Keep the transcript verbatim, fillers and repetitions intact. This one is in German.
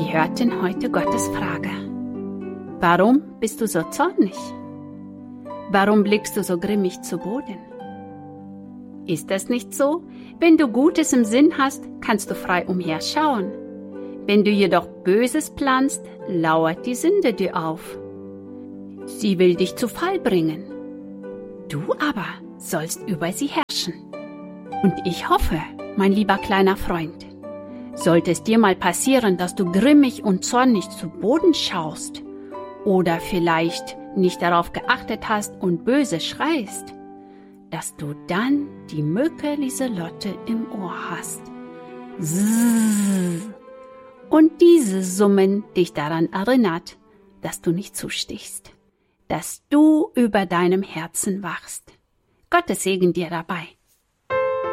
Sie hörten heute Gottes Frage. Warum bist du so zornig? Warum blickst du so grimmig zu Boden? Ist es nicht so? Wenn du Gutes im Sinn hast, kannst du frei umherschauen. Wenn du jedoch Böses planst, lauert die Sünde dir auf. Sie will dich zu Fall bringen. Du aber sollst über sie herrschen. Und ich hoffe, mein lieber kleiner Freund, sollte es dir mal passieren, dass du grimmig und zornig zu Boden schaust oder vielleicht nicht darauf geachtet hast und böse schreist, dass du dann die Mücke Lieselotte im Ohr hast. Zzzz. Und diese Summen dich daran erinnert, dass du nicht zustichst, dass du über deinem Herzen wachst. Gottes Segen dir dabei.